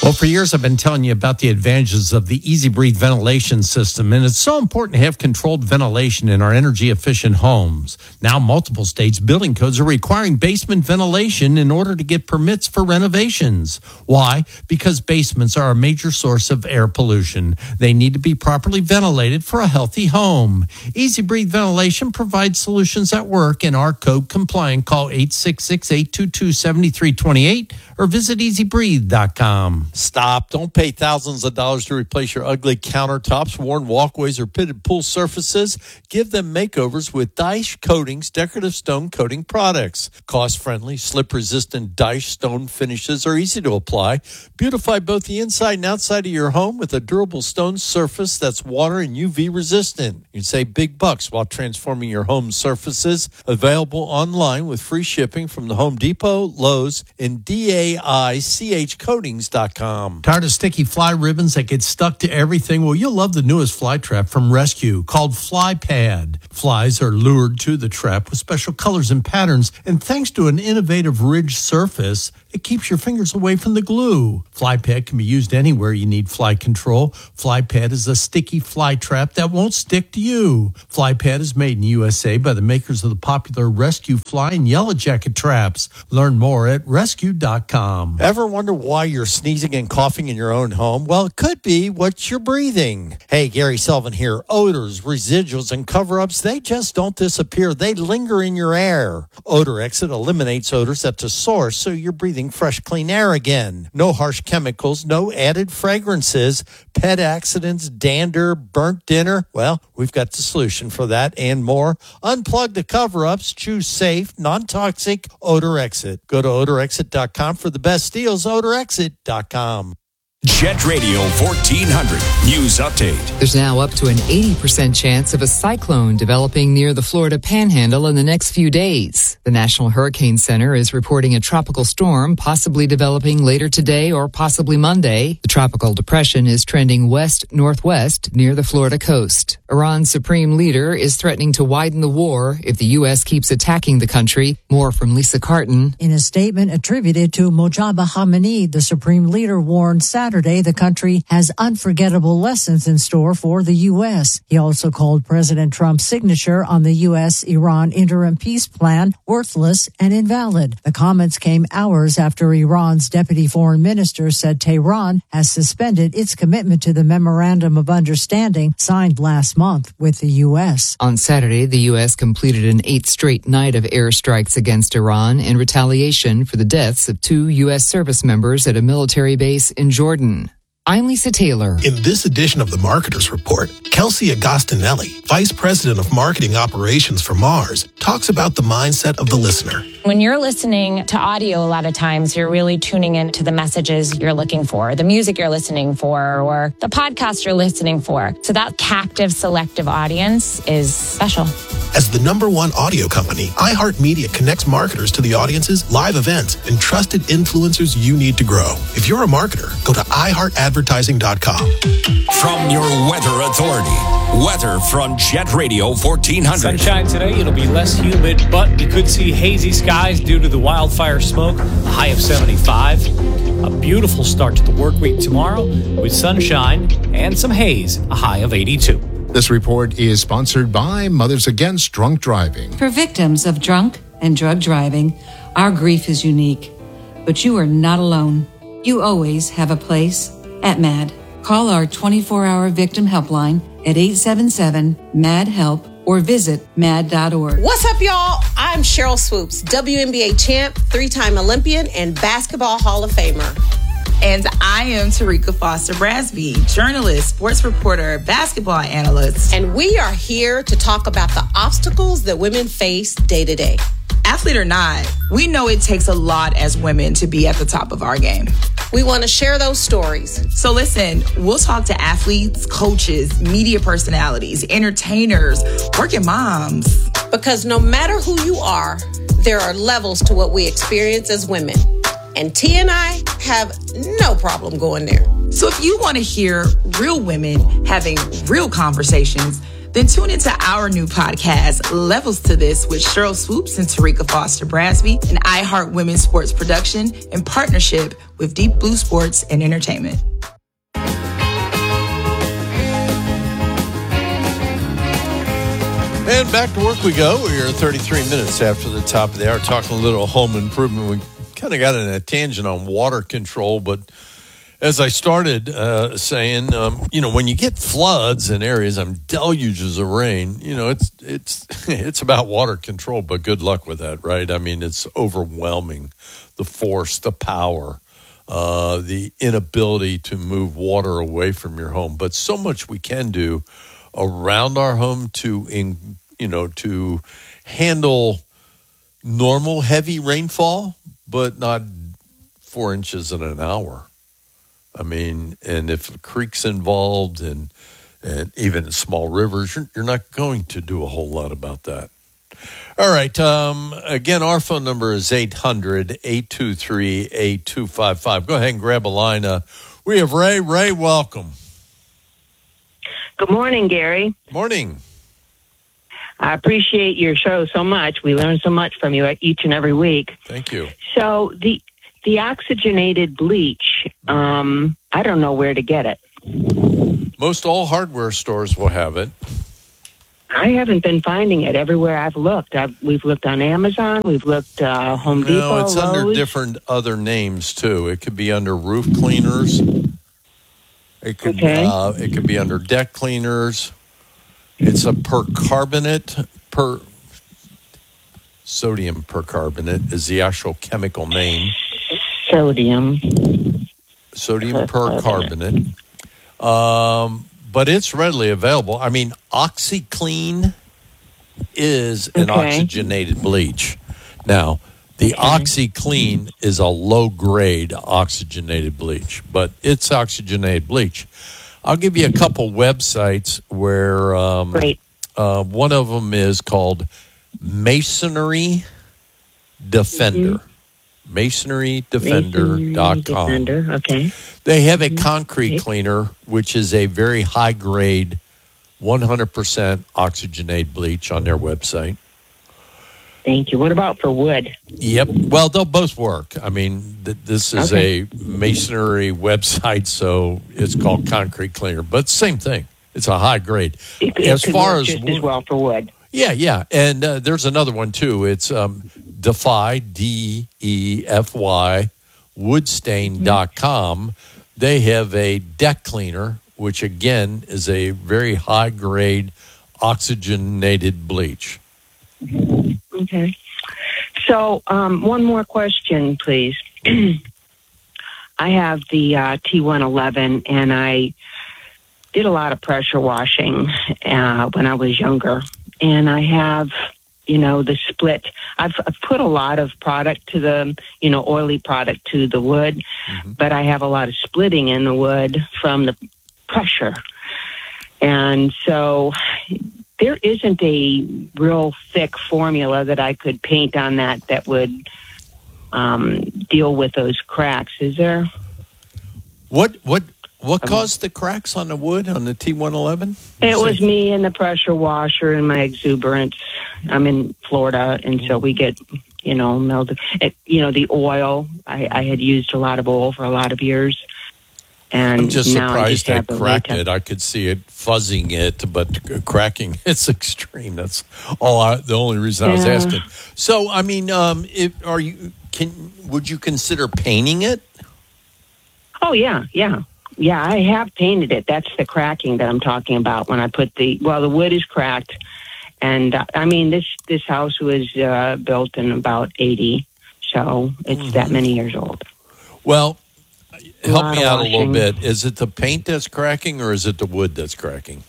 Well, for years I've been telling you about the advantages of the Easy Breathe ventilation system, and it's so important to have controlled ventilation in our energy-efficient homes. Now, multiple states' building codes are requiring basement ventilation in order to get permits for renovations. Why? Because basements are a major source of air pollution. They need to be properly ventilated for a healthy home. Easy Breathe ventilation provides solutions that work and are code compliant. Call 866-822-7328 or visit easybreathe.com. Stop. Don't pay thousands of dollars to replace your ugly countertops, worn walkways, or pitted pool surfaces. Give them makeovers with Daesh Coatings decorative stone coating products. Cost-friendly, slip-resistant Daesh stone finishes are easy to apply. Beautify both the inside and outside of your home with a durable stone surface that's water and UV resistant. You can save big bucks while transforming your home surfaces. Available online with free shipping from the Home Depot, Lowe's, and DAICHcoatings.com. Tired of sticky fly ribbons that get stuck to everything? Well, you'll love the newest fly trap from Rescue called Fly Pad. Flies are lured to the trap with special colors and patterns, and thanks to an innovative ridged surface, it keeps your fingers away from the glue. Fly Pad can be used anywhere you need fly control. Fly Pad is a sticky fly trap that won't stick to you. Fly Pad is made in USA by the makers of the popular Rescue Fly and Yellow Jacket traps. Learn more at rescue.com. Ever wonder why you're sneezing and coughing in your own home? Well, it could be what you're breathing. Hey, Gary Sullivan here. Odors, residuals, and cover-ups, they just don't disappear. They linger in your air. Odor Exit eliminates odors at the source, so you're breathing fresh, clean air again. No harsh chemicals, no added fragrances, pet accidents, dander, burnt dinner. Well, we've got the solution for that and more. Unplug the cover-ups. Choose safe, non-toxic Odor Exit. Go to odorexit.com for the best deals. odorexit.com. Jet Radio 1400 News Update. There's now up to an 80% chance of a cyclone developing near the Florida Panhandle in the next few days. The National Hurricane Center is reporting a tropical storm possibly developing later today or possibly Monday. The tropical depression is trending west-northwest near the Florida coast. Iran's supreme leader is threatening to widen the war if the U.S. keeps attacking the country. More from Lisa Carton. In a statement attributed to Mojtaba Khamenei, the supreme leader warned Saturday the country has unforgettable lessons in store for the U.S. He also called President Trump's signature on the U.S.-Iran interim peace plan worthless and invalid. The comments came hours after Iran's deputy foreign minister said Tehran has suspended its commitment to the memorandum of understanding signed last month with the U.S. On Saturday, the U.S. completed an 8th straight night of airstrikes against Iran in retaliation for the deaths of 2 U.S. service members at a military base in Jordan. I'm Lisa Taylor. In this edition of the Marketers Report, Kelsey Agostinelli, Vice President of Marketing Operations for Mars, talks about the mindset of the listener. When you're listening to audio, a lot of times you're really tuning into the messages you're looking for, the music you're listening for, or the podcast you're listening for. So that captive, selective audience is special. As the #1 audio company, iHeartMedia connects marketers to the audiences, live events, and trusted influencers you need to grow. If you're a marketer, go to iHeartAdvertising.com. From your weather authority, weather from Jet Radio 1400. Sunshine today. It'll be less humid, but we could see hazy skies due to the wildfire smoke. A high of 75. A beautiful start to the work week tomorrow with sunshine and some haze. A high of 82. This report is sponsored by Mothers Against Drunk Driving. For victims of drunk and drug driving, our grief is unique, but you are not alone. You always have a place at MAD. Call our 24-hour victim helpline at 877-MAD-HELP or visit mad.org. What's up, y'all? I'm Cheryl Swoops, WNBA champ, 3-time Olympian, and Basketball Hall of Famer. And I am Tarika Foster Brasby, journalist, sports reporter, basketball analyst. And we are here to talk about the obstacles that women face day to day. Athlete or not, we know it takes a lot as women to be at the top of our game. We want to share those stories. So listen, we'll talk to athletes, coaches, media personalities, entertainers, working moms. Because no matter who you are, there are levels to what we experience as women. And T and I have no problem going there. So if you want to hear real women having real conversations, Then tune into our new podcast, Levels to This, with Cheryl Swoops and Tarika Foster Brasby, an iHeart Women's Sports production in partnership with Deep Blue Sports and Entertainment. And back to work we go. We are 33 minutes after the top of the hour, talking a little home improvement. We kind of got in a tangent on water control, but as I started saying, when you get floods in areas, deluges of rain, it's about water control, but good luck with that, right? I mean, it's overwhelming, the force, the power, the inability to move water away from your home. But so much we can do around our home to handle normal heavy rainfall, but not 4 inches in an hour. I mean, and if a creek's involved and even small rivers, you're not going to do a whole lot about that. All right. Again, our phone number is 800-823-8255. Go ahead and grab a line. We have Ray. Ray, welcome. Good morning, Gary. Morning. I appreciate your show so much. We learn so much from you each and every week. Thank you. So the oxygenated bleach, I don't know where to get it. Most all hardware stores will have it. I haven't been finding it everywhere I've looked. We've looked on Amazon. We've looked Home Depot. No, it's Lowe's. under different other names too. It could be under roof cleaners. It could be under deck cleaners. It's a sodium percarbonate is the actual chemical name. Sodium percarbonate. But it's readily available. I mean, OxyClean is an oxygenated bleach. Now, the OxyClean is a low-grade oxygenated bleach, but it's oxygenated bleach. I'll give you a couple websites where one of them is called Masonry Defender. MasonryDefender.com. Okay. They have a concrete cleaner, which is a very high-grade, 100% oxygenated bleach on their website. Thank you. What about for wood? Yep. Well, they'll both work. I mean, this is a masonry website, so it's called Concrete Cleaner. But same thing. It's a high grade. It could work just as well for wood. Yeah. And there's another one, too. It's Defy, DEFY, woodstain.com. They have a deck cleaner, which, again, is a very high-grade oxygenated bleach. Okay. So one more question, please. I have the T111, and I did a lot of pressure washing when I was younger. And I have, the split. I've put a lot of product to the, oily product to the wood, but I have a lot of splitting in the wood from the pressure. And so there isn't a real thick formula that I could paint on that would deal with those cracks. Is there? What caused the cracks on the wood on the T111? It was me and the pressure washer and my exuberance. I'm in Florida, and so we get, melted. The oil. I had used a lot of oil for a lot of years. And I'm just now surprised I have cracked it. I could see it fuzzing it, but cracking it's extreme. That's all. The only reason I was asking. So, I mean, would you consider painting it? Oh yeah. I have painted it. That's the cracking that I'm talking about. When I put the wood is cracked, and this house was built in about 80, so it's that many years old. Well. Help me out a little bit. Is it the paint that's cracking or is it the wood that's cracking?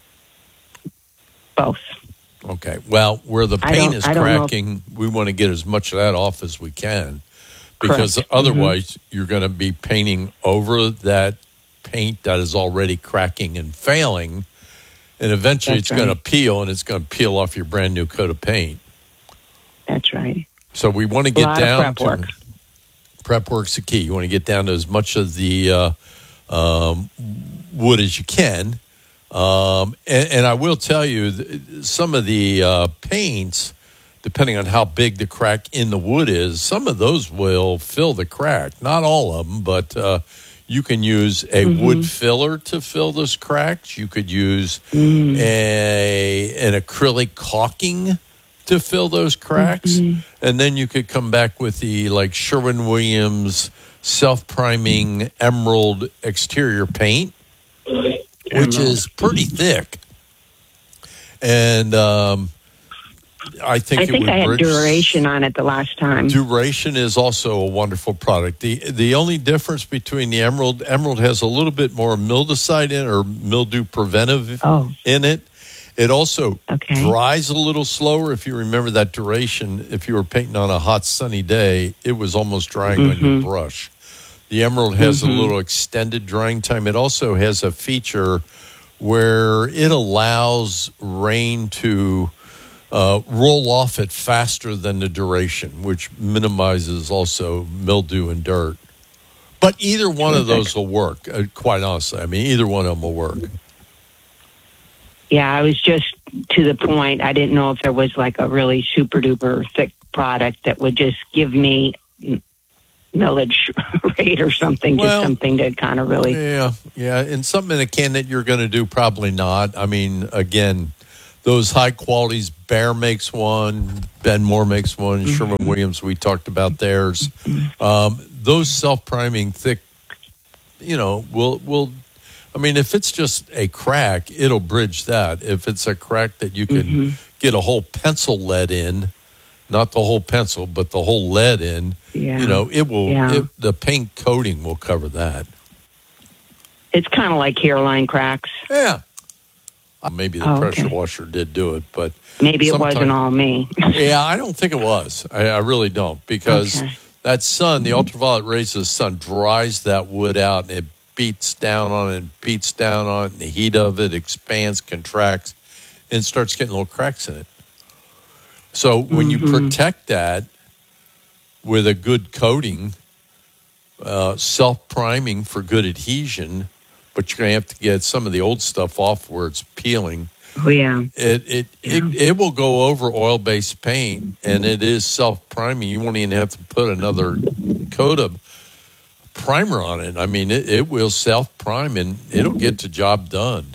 Both. Okay. Well, where the paint is cracking, we want to get as much of that off as we can because otherwise you're going to be painting over that paint that is already cracking and failing, and eventually it's going to peel, and it's going to peel off your brand new coat of paint. That's right. So we want to get down to... Prep work's the key. You want to get down to as much of the wood as you can. And I will tell you, some of the paints, depending on how big the crack in the wood is, some of those will fill the crack. Not all of them, but you can use a wood filler to fill those cracks. You could use an acrylic caulking to fill those cracks. And then you could come back with the Sherwin-Williams self-priming emerald exterior paint, which is pretty thick. And I think I had Duration on it the last time. Duration is also a wonderful product. The only difference between the emerald has a little bit more mildewcide in, or mildew preventive in it. It also dries a little slower. If you remember that Duration, if you were painting on a hot sunny day, it was almost drying on your brush. The emerald has a little extended drying time. It also has a feature where it allows rain to roll off it faster than the Duration, which minimizes also mildew and dirt. But either one of those will work, quite honestly. I mean, either one of them will work. Yeah, I was just to the point. I didn't know if there was like a really super duper thick product that would just give me millage rate or something, just something to kind of really... Yeah, and something in a can that you're going to do, probably not. I mean, again, those high qualities, Behr makes one, Ben Moore makes one, Sherwin-Williams, we talked about theirs. Those self-priming thick, will I mean, if it's just a crack, it'll bridge that. If it's a crack that you can get a whole pencil lead in, not the whole pencil, but the whole lead in, it will. The paint coating will cover that. It's kind of like hairline cracks. Yeah. Maybe the pressure washer did do it, but maybe it wasn't all me. Yeah, I don't think it was. I really don't, because that sun, the ultraviolet rays of the sun, dries that wood out, and it beats down on it, and the heat of it expands, contracts, and starts getting little cracks in it. So when you protect that with a good coating, self-priming for good adhesion, but you're going to have to get some of the old stuff off where it's peeling. Oh, yeah. It will go over oil-based paint, and it is self-priming. You won't even have to put another coat of primer on it. I mean, it will self-prime, and it'll get the job done.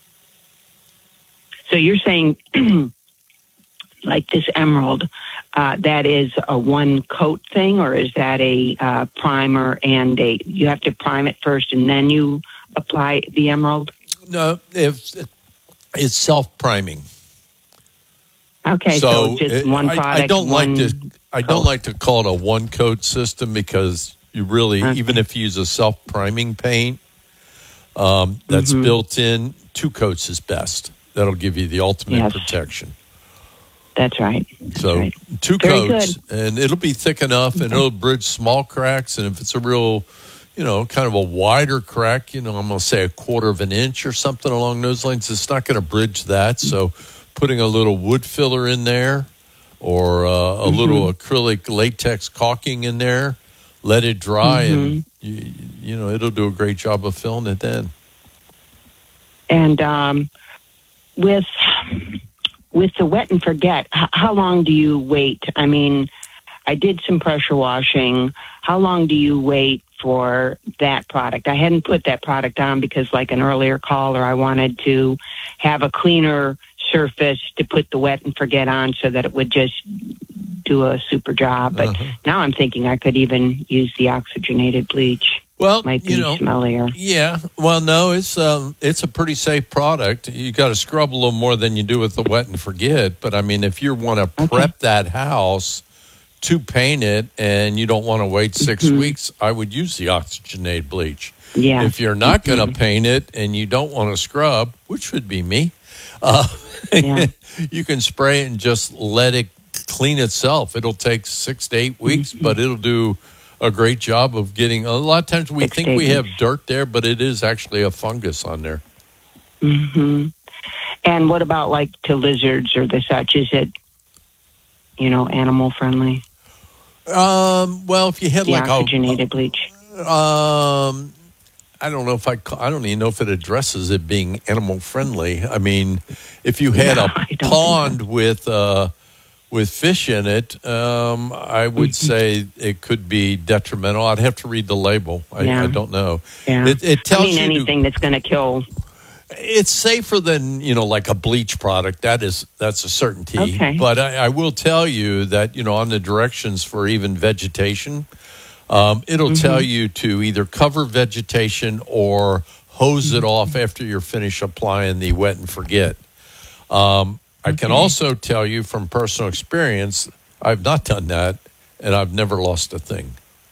So you're saying, like this emerald, that is a one-coat thing, or is that a primer and you have to prime it first and then you apply the emerald? No, it's self-priming. Okay, so just one product. I don't like to call it a one-coat system, because you really, even if you use a self-priming paint that's built in, 2 coats is best. That'll give you the ultimate protection. That's right. 2 coats, and it'll be thick enough, and it'll bridge small cracks. And if it's a real, kind of a wider crack, I'm going to say 1/4 of an inch or something along those lines, it's not going to bridge that. So putting a little wood filler in there, or a little acrylic latex caulking in there, let it dry, and it'll do a great job of filling it then. And with the wet and forget, how long do you wait? I mean, I did some pressure washing. How long do you wait for that product? I hadn't put that product on because, like an earlier caller, I wanted to have a cleaner surface to put the wet and forget on so that it would just do a super job. But now I'm thinking I could even use the oxygenated bleach. Well, might be smellier. Yeah. Well, no, it's a pretty safe product. You got to scrub a little more than you do with the wet and forget. But I mean, if you want to prep that house to paint it and you don't want to wait 6 weeks, I would use the oxygenated bleach. Yeah. If you're not going to paint it and you don't want to scrub, which would be me, you can spray it and just let it clean itself. It'll take 6 to 8 weeks, but it'll do a great job of getting. A lot of times we think we have dirt there, but it is actually a fungus on there. And what about like to lizards or the such? Is it, animal friendly? Well, if you had the like oxygenated bleach. I don't know if I don't even know if it addresses it being animal friendly. I mean, if you had a pond with fish in it, I would say it could be detrimental. I'd have to read the label. I don't know. Yeah. It tells you anything that's going to kill. It's safer than, like a bleach product. That's a certainty. Okay. But I will tell you that, on the directions for even vegetation, it'll tell you to either cover vegetation or hose it off after you're finished applying the wet and forget. I can also tell you from personal experience, I've not done that, and I've never lost a thing.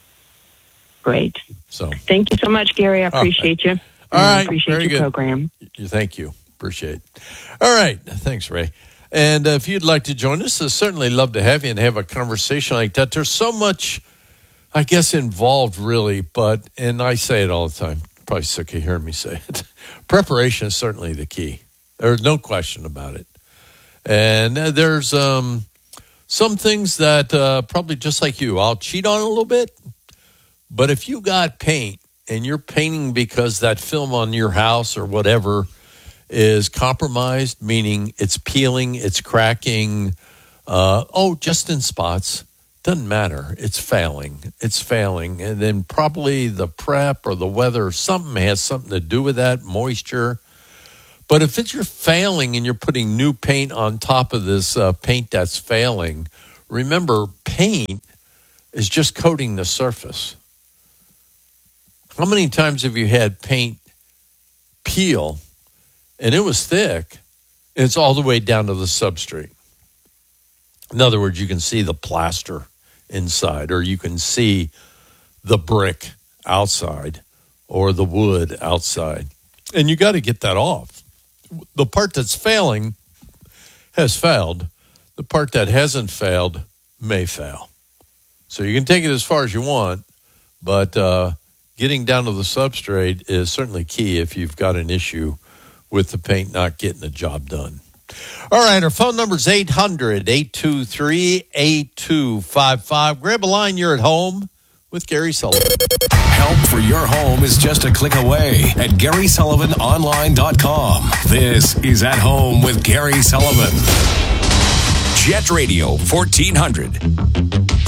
Great. So thank you so much, Gary. I appreciate you. All right. I appreciate your program. Thank you. Appreciate it. All right. Thanks, Ray. And if you'd like to join us, I'd certainly love to have you and have a conversation like that. There's so much, I guess, involved, really, and I say it all the time. Probably sick of hearing me say it. Preparation is certainly the key. There's no question about it. And there's some things that probably just like you, I'll cheat on a little bit. But if you got paint and you're painting because that film on your house or whatever is compromised, meaning it's peeling, it's cracking, just in spots, doesn't matter. It's failing. And then probably the prep or the weather or something has something to do with that, moisture. But if you're failing and you're putting new paint on top of this paint that's failing, remember, paint is just coating the surface. How many times have you had paint peel and it was thick and it's all the way down to the substrate? In other words, you can see the plaster inside, or you can see the brick outside or the wood outside. And you got to get that off. The part that's failing has failed. The part that hasn't failed may fail. So you can take it as far as you want, but getting down to the substrate is certainly key if you've got an issue with the paint not getting the job done. All right, our phone number is 800-823-8255. Grab a line, you're at home with Gary Sullivan. Help for your home is just a click away at GarySullivanOnline.com. This is At Home with Gary Sullivan. Jet Radio 1400.